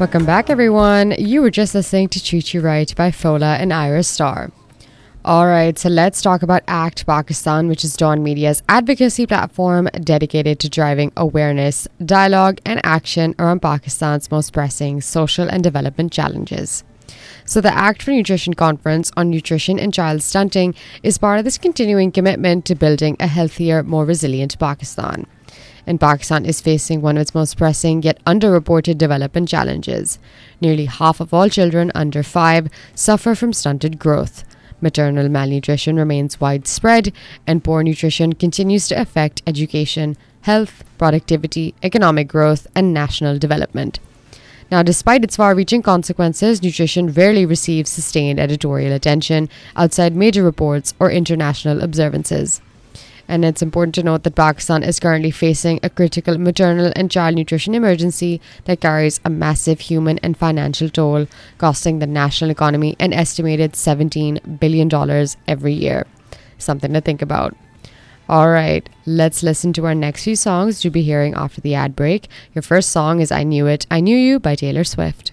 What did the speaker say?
Welcome back, everyone. You were just listening to Treat You Right by Fola and Iris Star. Alright, so let's talk about ACT Pakistan, which is Dawn Media's advocacy platform dedicated to driving awareness, dialogue, and action around Pakistan's most pressing social and development challenges. So the Act for Nutrition Conference on Nutrition and Child Stunting is part of this continuing commitment to building a healthier, more resilient Pakistan. And Pakistan is facing one of its most pressing yet underreported development challenges. Nearly half of all children under 5 suffer from stunted growth. Maternal malnutrition remains widespread, and poor nutrition continues to affect education, health, productivity, economic growth, and national development. Now, despite its far-reaching consequences, nutrition rarely receives sustained editorial attention outside major reports or international observances. And it's important to note that Pakistan is currently facing a critical maternal and child nutrition emergency that carries a massive human and financial toll, costing the national economy an estimated $17 billion every year. Something to think about. All right, let's listen to our next few songs you'll be hearing after the ad break. Your first song is I Knew It, I Knew You by Taylor Swift.